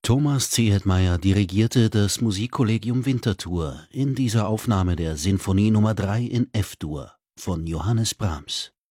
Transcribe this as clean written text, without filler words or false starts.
Thomas C. Hetmeier dirigierte das Musikkollegium Winterthur in dieser Aufnahme der Sinfonie Nr. 3 in F-Dur von Johannes Brahms.